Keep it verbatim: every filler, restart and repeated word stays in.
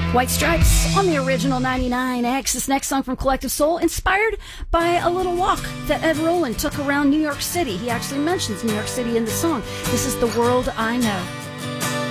White Stripes on the original ninety-nine X. This next song from Collective Soul, inspired by a little walk that Ed Roland took around New York City. He actually mentions New York City in the song. This is The World I Know.